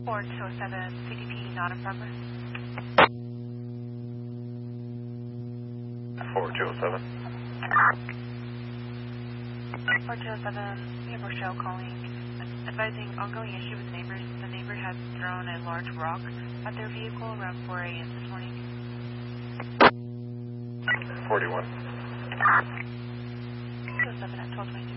4207, CDP not in progress. 4207. 4207, we have Rochelle calling, advising ongoing issue with neighbors. The neighbor has thrown a large rock at their vehicle around 4 a.m. this morning. 41. 207 at 1222.